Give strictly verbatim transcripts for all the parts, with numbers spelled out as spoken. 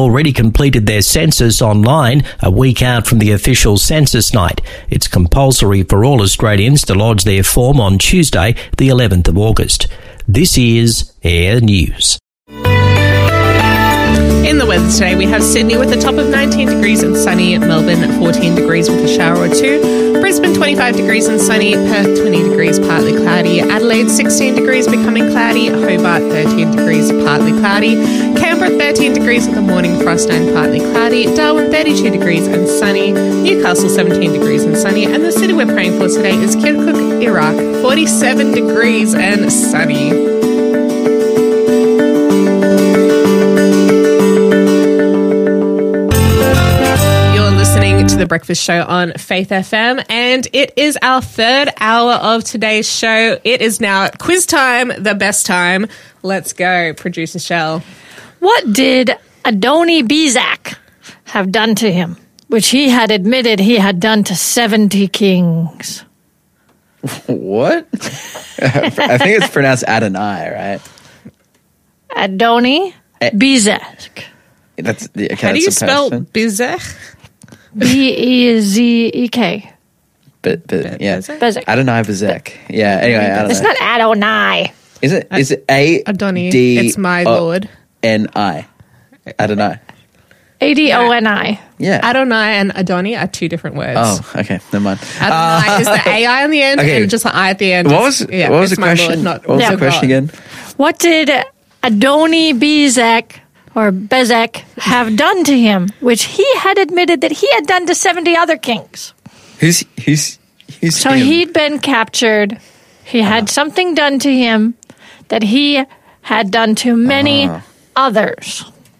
already completed their census online a week out from the official census night. It's compulsory for all Australians to lodge their form on Tuesday, the eleventh of August. This is Air News. In the weather today, we have Sydney with a top of nineteen degrees and sunny, Melbourne fourteen degrees with a shower or two, Brisbane twenty-five degrees and sunny, Perth twenty degrees partly cloudy, Adelaide sixteen degrees becoming cloudy, Hobart thirteen degrees partly cloudy, Canberra thirteen degrees with a morning frost and partly cloudy, Darwin thirty-two degrees and sunny, Newcastle seventeen degrees and sunny, and the city we're praying for today is Kirkuk, Iraq, forty-seven degrees and sunny. To the Breakfast Show on Faith F M, and it is our third hour of today's show. It is now quiz time, the best time. Let's go, producer Shell. What did Adoni-Bezek have done to him, which he had admitted he had done to seventy kings? What? I think it's pronounced Adonai, right? Adoni-Bezek. That's okay, How do you spell Bezek? B E Z E K. But, but yeah. Bezek. Adonai Bezek. Yeah, anyway, I don't It's know. not Adonai. Is it? Is it A Adoni. D It's my lord. N I? Adonai. A D O N I. Yeah. Adonai and Adoni are two different words. Oh, okay. Never mind. Adonai Uh, is the A I on the end okay. and just the I at the end. What was, yeah, what was it's the my question? Lord, not what was Yeah. the question again? What did Adoni-Bezek or Bezek have done to him, which he had admitted that he had done to seventy other kings? Who's, who's, who's So him? he'd been captured. He had uh-huh. something done to him that he had done to many uh-huh. others.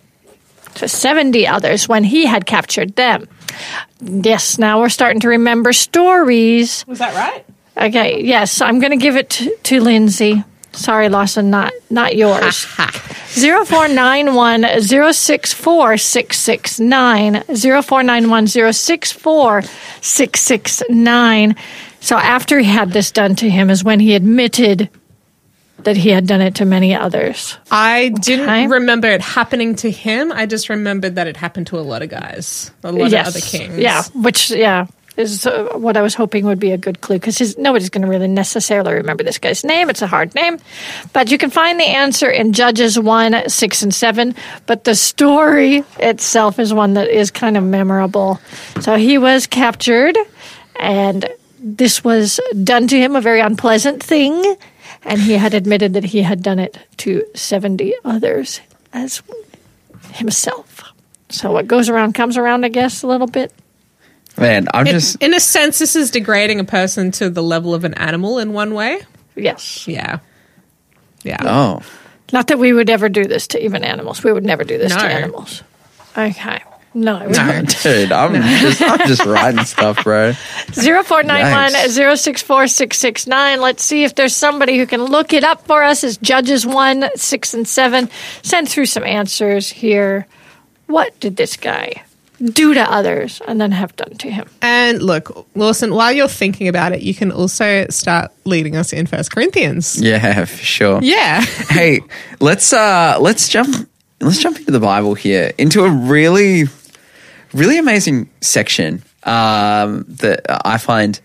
To seventy others when he had captured them. Yes, now we're starting to remember stories. Was that right? Okay, yes, I'm going to give it to, to Lindsay. Sorry, Lawson, not not yours. Zero four nine one zero six four six six nine zero four nine one zero six four six six nine. So after he had this done to him is when he admitted that he had done it to many others. I didn't Okay. remember it happening to him. I just remembered that it happened to a lot of guys, a lot Yes. of other kings. Yeah, which yeah is uh, what I was hoping would be a good clue, because nobody's going to really necessarily remember this guy's name. It's a hard name, but you can find the answer in Judges one, six, and seven. But the story itself is one that is kind of memorable. So he was captured, and this was done to him, a very unpleasant thing, and he had admitted that he had done it to seventy others as himself. So what goes around comes around, I guess, a little bit. Man, I'm It- just... in a sense, this is degrading a person to the level of an animal in one way. Yes. Yeah. Yeah. Oh. Not that we would ever do this to even animals. We would never do this No. to animals. Okay. No, I would No. not. Dude, I'm just I'm just writing stuff, bro. zero four nine one zero six four six six nine. Let's see if there's somebody who can look it up for us. It's Judges one, six, and seven. Send through some answers here. What did this guy do to others and then have done to him? And look, Lawson, while you're thinking about it, you can also start leading us in First Corinthians. Yeah, for sure. Yeah. Hey, let's uh let's jump let's jump into the Bible here, into a really really amazing section um that I find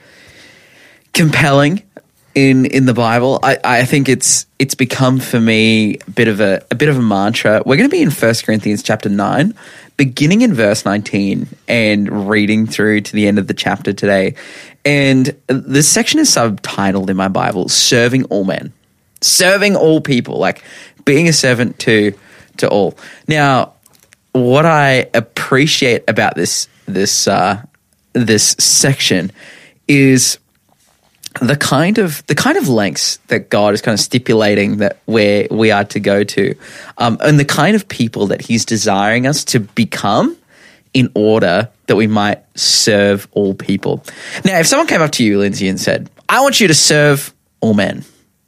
compelling in in the Bible. I, I think it's it's become for me a bit of a a bit of a mantra. We're going to be in First Corinthians chapter nine, beginning in verse nineteen and reading through to the end of the chapter today. And this section is subtitled in my Bible, Serving All Men. Serving all people, like being a servant to to all. Now, what I appreciate about this this uh, this section is the kind of the kind of lengths that God is kind of stipulating that where we are to go to, um, and the kind of people that He's desiring us to become in order that we might serve all people. Now, if someone came up to you, Lindsay, and said, "I want you to serve all men,"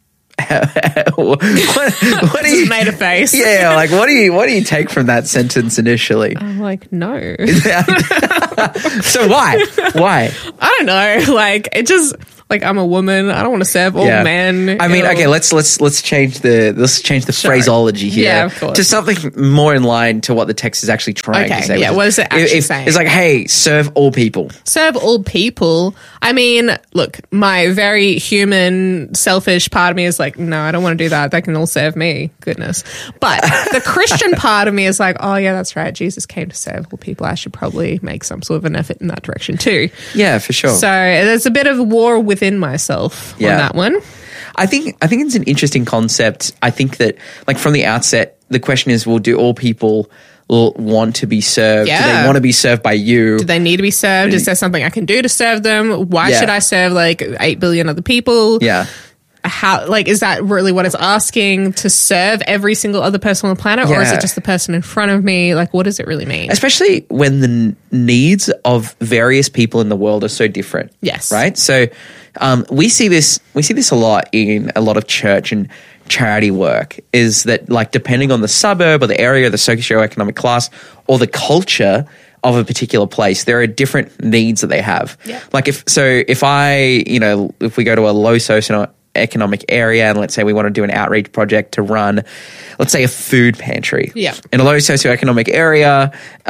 what, what do you made a face? Yeah, like what do you what do you take from that sentence initially? I'm like, no. So why? Why? I don't know. Like, it just, Like, I'm a woman. I don't want to serve all Yeah. men. I mean, Ew. okay, let's let's let's change the let's change the Sure. phraseology here Yeah, of course. to something more in line to what the text is actually trying Okay, to say. yeah, which what is it actually if- saying? It's like, hey, serve all people. Serve all people. I mean, look, my very human, selfish part of me is like, no, I don't want to do that. They can all serve me. Goodness. But the Christian part of me is like, oh, yeah, that's right. Jesus came to serve all people. I should probably make some sort of an effort in that direction too. Yeah, for sure. So there's a bit of war within myself Yeah. on that one. I think I think it's an interesting concept. I think that, like, from the outset, the question is, well, do all people l- want to be served? Do Yeah. they want to be served by you? Do they need to be served? Is there something I can do to serve them? Why Yeah. should I serve like eight billion other people? Yeah. How, like, is that really what it's asking, to serve every single other person on the planet? Or is Yeah. it just the person in front of me? Like, what does it really mean? Especially when the n- needs of various people in the world are so different. Yes. Right? So um, we see this we see this a lot in a lot of church and charity work, is that, like, depending on the suburb or the area, the socioeconomic class or the culture of a particular place, there are different needs that they have. Yeah. Like, if so if I, you know, if we go to a low socioeconomic area and let's say we want to do an outreach project to run, let's say, a food pantry. Yeah. In a low socioeconomic area,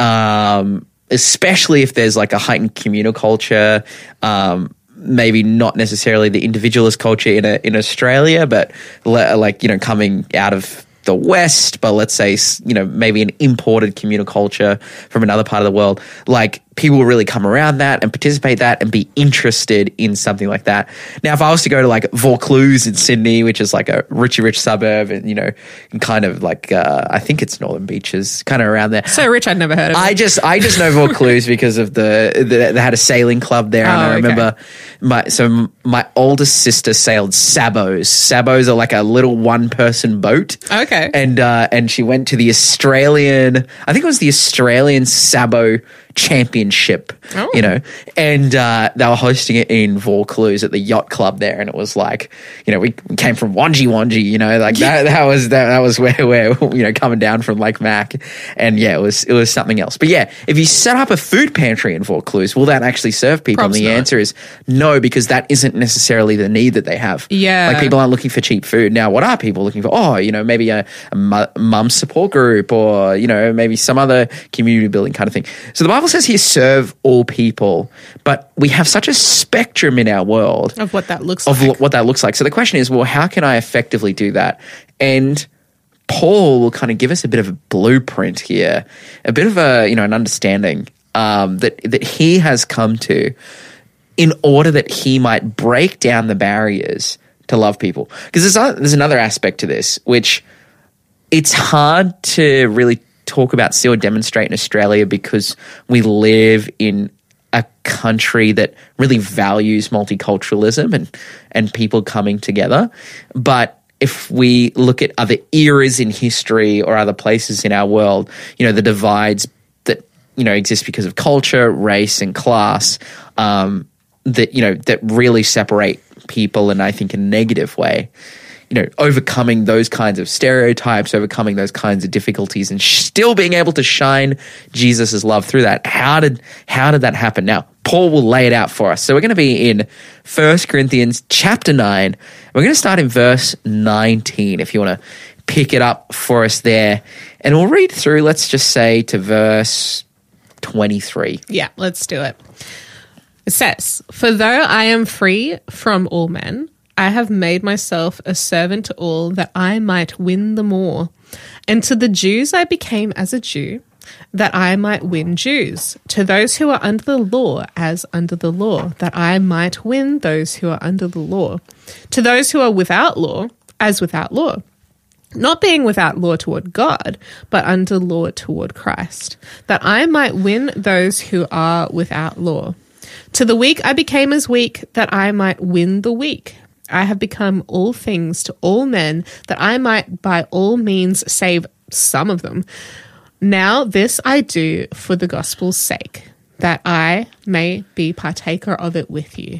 um, especially if there's like a heightened communal culture, um, maybe not necessarily the individualist culture in a, in Australia, but le- like, you know, coming out of the West, but let's say, you know, maybe an imported communal culture from another part of the world, like, people will really come around that and participate that and be interested in something like that. Now, if I was to go to like Vaucluse in Sydney, which is like a richy rich suburb, and, you know, kind of like, uh, I think it's Northern Beaches, kind of around there. So rich, I'd never heard of it. I just I just know Vaucluse because of the, the they had a sailing club there, and Oh, I okay. remember my so m- my oldest sister sailed sabos. Sabos are like a little one person boat. Okay. and uh, and she went to the Australian, I think it was the Australian Sabo Championship, Oh. you know, and uh, they were hosting it in Vaucluse at the yacht club there, and it was like, you know, we we came from Wanji Wanji, you know, like that that was that, that was where we're, you know, coming down from Lake Mac, and yeah, it was it was something else. But yeah, if you set up a food pantry in Vaucluse, will that actually serve people? Probs and the not. answer is no, because that isn't necessarily the need that they have. Yeah. Like, people aren't looking for cheap food. Now, what are people looking for? Oh, you know, maybe a, a mu- mum support group, or, you know, maybe some other community building kind of thing. So the Bible says here, serve all people, but we have such a spectrum in our world of what that looks of like. lo- what that looks like. So the question is, well, how can I effectively do that? And Paul will kind of give us a bit of a blueprint here, a bit of a, you know, an understanding um, that that he has come to, in order that he might break down the barriers to love people. Because there's a- there's another aspect to this, which it's hard to really talk about, see, or demonstrate in Australia, because we live in a country that really values multiculturalism and and people coming together. But if we look at other eras in history or other places in our world, you know, the divides that, you know, exist because of culture, race, and class, um, that, you know, that really separate people in, I think, a negative way. You know, overcoming those kinds of stereotypes, overcoming those kinds of difficulties, and sh- still being able to shine Jesus' love through that. How did how did that happen? Now, Paul will lay it out for us. So we're going to be in First Corinthians chapter nine. We're going to start in verse nineteen, if you want to pick it up for us there. And we'll read through, let's just say, to verse twenty-three. Yeah, let's do it. It says, "For though I am free from all men, I have made myself a servant to all, that I might win the more. And to the Jews I became as a Jew, that I might win Jews. To those who are under the law, as under the law, that I might win those who are under the law. To those who are without law, as without law. Not being without law toward God, but under law toward Christ, that I might win those who are without law. To the weak I became as weak, that I might win the weak. I have become all things to all men, that I might by all means save some of them. Now this I do for the gospel's sake, that I may be partaker of it with you."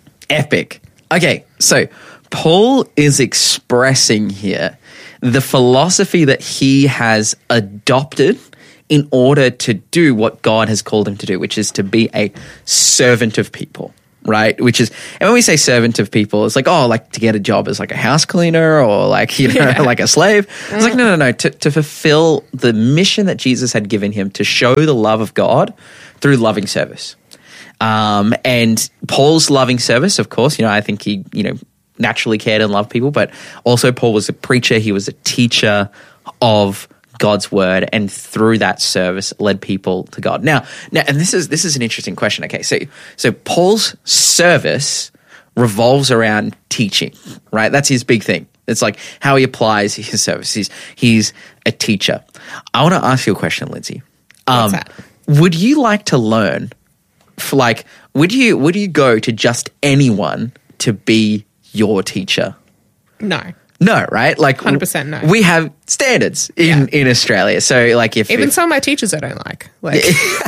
Epic. Okay, so Paul is expressing here the philosophy that he has adopted in order to do what God has called him to do, which is to be a servant of people. right? Which is, and when we say servant of people, it's like, oh, like to get a job as like a house cleaner or like, you know, yeah. like a slave. It's like, no, no, no, to, to fulfill the mission that Jesus had given him to show the love of God through loving service. Um, and Paul's loving service, of course, you know, I think he, you know, naturally cared and loved people, but also Paul was a preacher. He was a teacher of God's word, and through that service led people to God. Now, now, and this is this is an interesting question. Okay, so so Paul's service revolves around teaching, right? That's his big thing. It's like how he applies his service. He's he's a teacher. I want to ask you a question, Lindsay. Um, What's that? Would you like to learn? For like, would you would you go to just anyone to be your teacher? No. No, right? Like one hundred percent no. We have standards in, Yeah. in Australia. So like if Even if, some of my teachers I don't like. Like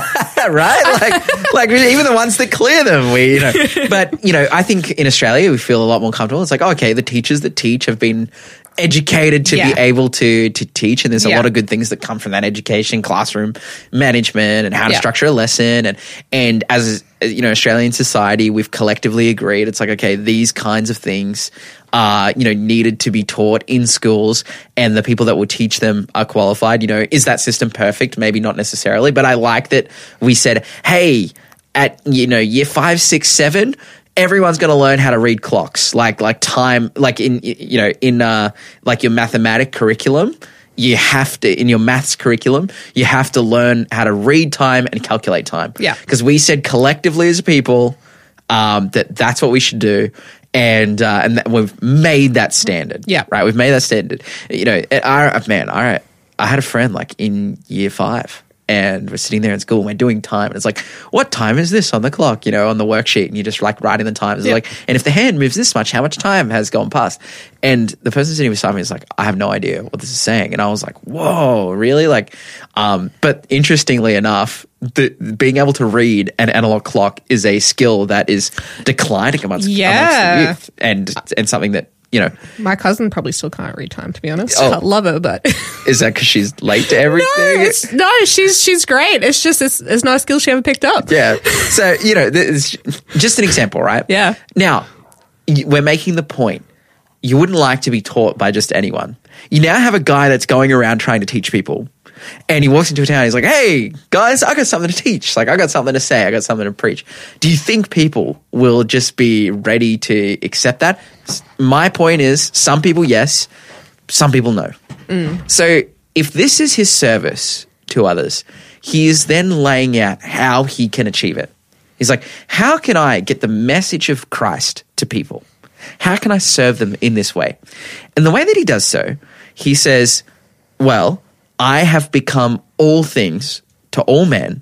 right? Like like even the ones that clear them, we you know. But you know, I think in Australia we feel a lot more comfortable. It's like, oh, okay, the teachers that teach have been educated to Yeah. be able to to teach, and there's a Yeah. lot of good things that come from that education, classroom management, and how to Yeah. structure a lesson. And and as you know, Australian society, we've collectively agreed it's like, okay, these kinds of things are you know needed to be taught in schools, and the people that will teach them are qualified. You know, is that system perfect? Maybe not necessarily, but I like that we said, hey, at you know year five, six, seven. Everyone's going to learn how to read clocks, like like time, like in you know in uh, like your mathematic curriculum. You have to in your maths curriculum. You have to learn how to read time and calculate time. Yeah, because we said collectively as a people um, that that's what we should do, and uh, and that we've made that standard. Yeah, right. We've made that standard. You know, I, man, I I had a friend like in year five. And we're sitting there in school and we're doing time. And it's like, what time is this on the clock, you know, on the worksheet? And you're just like writing the times. It's Yeah. like, and if the hand moves this much, how much time has gone past? And the person sitting beside me is like, I have no idea what this is saying. And I was like, whoa, really? Like, um, but interestingly enough, the, being able to read an analog clock is a skill that is declining amongst, Yeah. amongst the youth, and and something that, you know, my cousin probably still can't read time, to be honest. Oh. I love her, but is that because she's late to everything? no, it's- no, she's she's great. It's just it's, it's not a skill she ever picked up. Yeah. So, you know, this is just an example, right? Yeah. Now, y- we're making the point. You wouldn't like to be taught by just anyone. You now have a guy that's going around trying to teach people. And he walks into a town. He's like, hey, guys, I got something to teach. Like, I got something to say. I got something to preach. Do you think people will just be ready to accept that? S- My point is, some people, yes. Some people, no. Mm. So if this is his service to others, he is then laying out how he can achieve it. He's like, how can I get the message of Christ to people? How can I serve them in this way? And the way that he does so, he says, well, I have become all things to all men,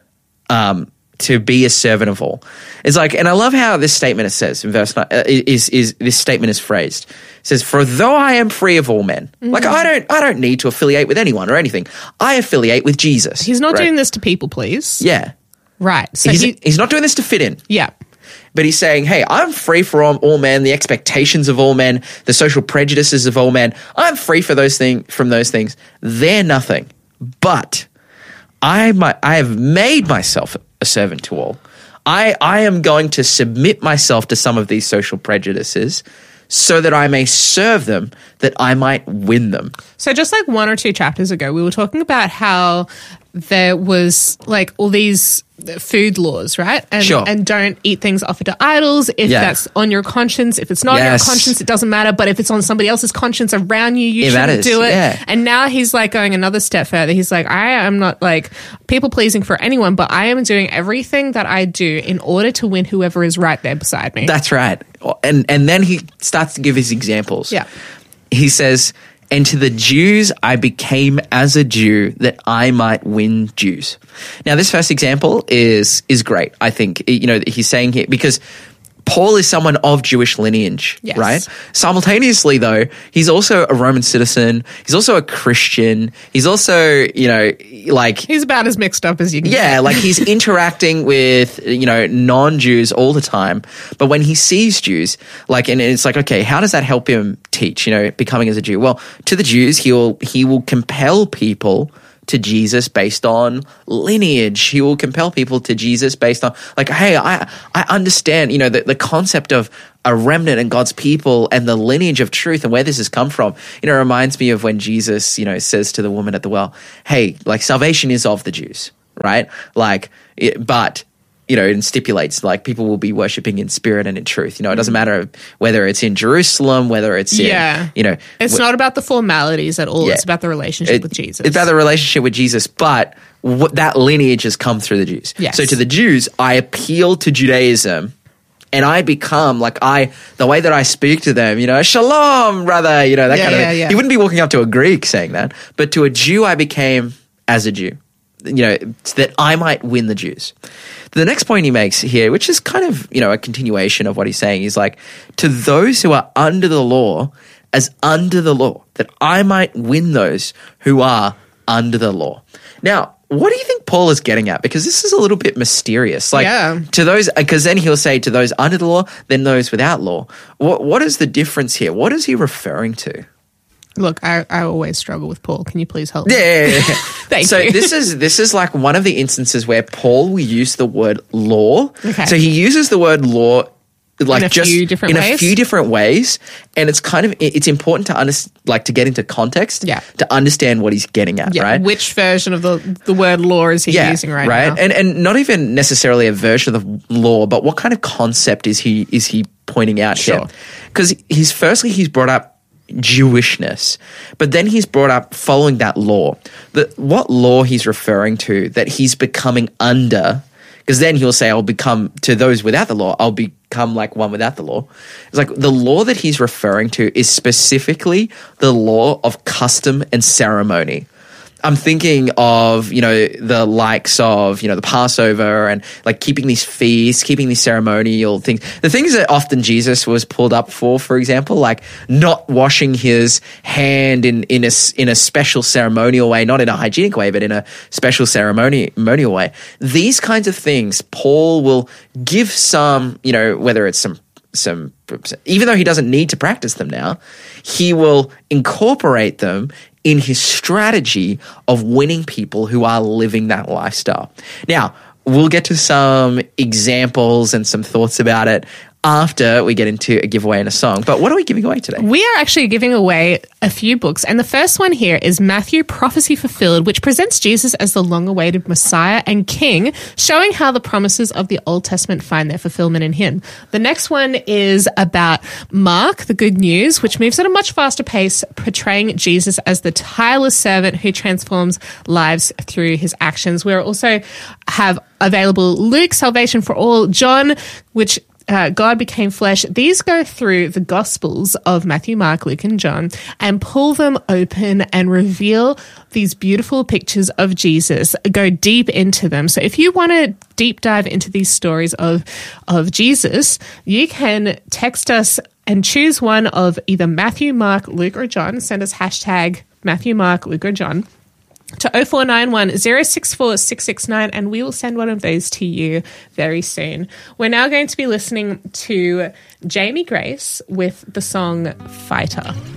um, to be a servant of all. It's like, and I love how this statement it says in verse nine uh, is is this statement is phrased. It says, "For though I am free of all men, mm-hmm. like I don't I don't need to affiliate with anyone or anything. I affiliate with Jesus." He's not right? doing this to people, please. Yeah, Right. So he's he, he's not doing this to fit in. yeah. But he's saying, hey, I'm free from all men, the expectations of all men, the social prejudices of all men. I'm free for those thing, from those things. They're nothing. But I, my, I have made myself a servant to all. I, I am going to submit myself to some of these social prejudices so that I may serve them, that I might win them. So just like one or two chapters ago, we were talking about how there was like all these food laws, right? And, Sure. and don't eat things offered to idols if Yeah. that's on your conscience. If it's not on your Yes. conscience, it doesn't matter. But if it's on somebody else's conscience around you, you It shouldn't matters, do it. yeah. And now he's like going another step further. He's like, I am not like people pleasing for anyone, but I am doing everything that I do in order to win whoever is right there beside me. That's right. And and then he starts to give his examples. Yeah. He says, and to the Jews I became as a Jew that I might win Jews. Now, this first example is is great. I think, you know, he's saying here, because Paul is someone of Jewish lineage, Yes. right? Simultaneously, though, he's also a Roman citizen. He's also a Christian. He's also, you know, like... He's about as mixed up as you can Yeah, get. like he's interacting with, you know, non-Jews all the time. But when he sees Jews, like, and it's like, okay, how does that help him teach, you know, becoming as a Jew? Well, to the Jews, he will, he will compel people to Jesus based on lineage. He will compel people to Jesus based on, like, hey, I I understand, you know, the, the concept of a remnant and God's people and the lineage of truth and where this has come from. You know, it reminds me of when Jesus, you know, says to the woman at the well, hey, like, salvation is of the Jews, right? Like, it, but you know, and stipulates like people will be worshiping in spirit and in truth. You know, it doesn't matter whether it's in Jerusalem, whether it's in, yeah. you know. It's w- not about the formalities at all. Yeah. It's about the relationship it, with Jesus. It's about the relationship with Jesus, but what, that lineage has come through the Jews. Yes. So to the Jews, I appeal to Judaism and I become like I, the way that I speak to them, you know, shalom, brother, you know, that yeah, kind of yeah, thing. Yeah. You wouldn't be walking up to a Greek saying that, but to a Jew, I became as a Jew. You know, that I might win the Jews. The next point he makes here, which is kind of, you know, a continuation of what he's saying, is like, to those who are under the law, as under the law, that I might win those who are under the law. Now, what do you think Paul is getting at? Because this is a little bit mysterious. Like, yeah. to those, because then he'll say to those under the law, then those without law. What What is the difference here? What is he referring to? Look, I, I always struggle with Paul. Can you please help Yeah, me? yeah, yeah. Thank so you. this is this is like one of the instances where Paul will use the word law. Okay. So he uses the word law like In a just few different in ways? a few different ways, and it's kind of it's important to under, like to get into context, Yeah. to understand what he's getting at, Yeah. right? Which version of the, the word law is he yeah, using right, right? now? And and not even necessarily a version of the law, but what kind of concept is he is he pointing out Sure. here? Because he's firstly he's brought up Jewishness, but then he's brought up following that law. The, what law he's referring to that he's becoming under, because then he'll say, I'll become, to those without the law, I'll become like one without the law. It's like the law that he's referring to is specifically the law of custom and ceremony. I'm thinking of, you know, the likes of, you know, the Passover and like keeping these feasts, keeping these ceremonial things. The things that often Jesus was pulled up for, for example, like not washing his hand in, in a, in a special ceremonial way, not in a hygienic way, but in a special ceremonial way. These kinds of things, Paul will give some, you know, whether it's some some even though he doesn't need to practice them now, he will incorporate them in his strategy of winning people who are living that lifestyle. Now, we'll get to some examples and some thoughts about it after we get into a giveaway and a song. But what are we giving away today? We are actually giving away a few books. And the first one here is Matthew Prophecy Fulfilled, which presents Jesus as the long-awaited Messiah and King, showing how the promises of the Old Testament find their fulfillment in him. The next one is about Mark, the Good News, which moves at a much faster pace, portraying Jesus as the tireless servant who transforms lives through his actions. We also have available Luke, Salvation for All, John, which Uh, God became flesh. These go through the Gospels of Matthew, Mark, Luke, and John and pull them open and reveal these beautiful pictures of Jesus, go deep into them. So if you want to deep dive into these stories of, of Jesus, you can text us and choose one of either Matthew, Mark, Luke, or John. Send us hashtag Matthew, Mark, Luke, or John to oh four nine one, oh six four, six six nine, and we will send one of those to you very soon. We're now going to be listening to Jamie Grace with the song Fighter.